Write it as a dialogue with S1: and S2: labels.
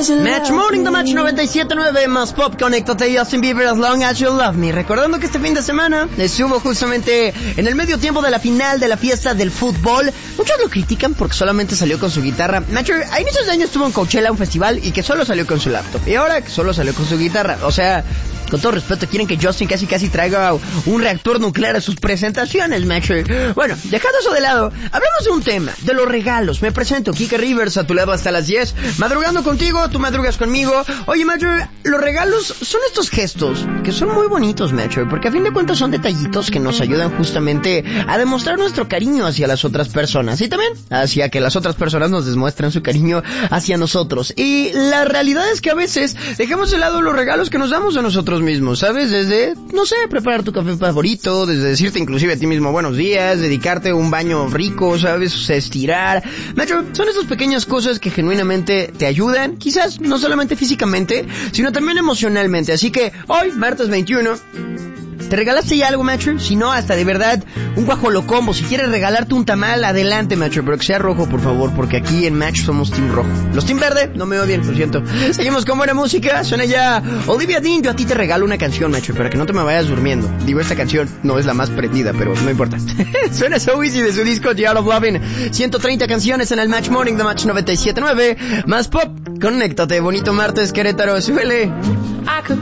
S1: Match Morning, The Match 97.9, más pop, conéctate, Justin Bieber, As Long As You Love Me. Recordando que este fin de semana estuvo justamente en el medio tiempo de la final de la fiesta del fútbol. Muchos lo critican porque solamente salió con su guitarra. Matcher, a inicios de año estuvo en Coachella, un festival, y que solo salió con su laptop. Y ahora que solo salió con su guitarra. O sea, con todo respeto, quieren que Justin casi traiga un reactor nuclear a sus presentaciones, Matcher. Bueno, dejando eso de lado, hablamos de un tema, de los regalos. Me presento, Kike Rivers, a tu lado hasta las 10. Madrugando contigo, tú madrugas conmigo. Oye, Matcher, los regalos son estos gestos que son muy bonitos, Matcher, porque a fin de cuentas son detallitos que nos ayudan justamente a demostrar nuestro cariño hacia las otras personas y también hacia que las otras personas nos demuestren su cariño hacia nosotros. Y la realidad es que a veces dejamos de lado los regalos que nos damos a nosotros mismos, ¿sabes? Desde, no sé, preparar tu café favorito, desde decirte inclusive a ti mismo buenos días, dedicarte un baño rico, ¿sabes? O sea, estirar. Matcher, son estas pequeñas cosas que genuinamente te ayudan, quizás no solamente físicamente, sino también emocionalmente. Así que hoy, martes 21, ¿te regalaste ya algo, Matcher? Si no, hasta de verdad, un guajolocombo. Si quieres regalarte un tamal, adelante, Matcher, pero que sea rojo, por favor, porque aquí en Match somos Team Rojo. Los Team Verde, no me odien, lo siento. Seguimos con buena música, suena ya Olivia Dean. Yo a ti te regalo una canción, Matcher, para que no te me vayas durmiendo. Digo, esta canción no es la más prendida, pero no importa. Suena So Easy de su disco The Art of Loving. 130 canciones en el Match Morning de Match 97.9. Más pop, conéctate, bonito martes, Querétaro, suele.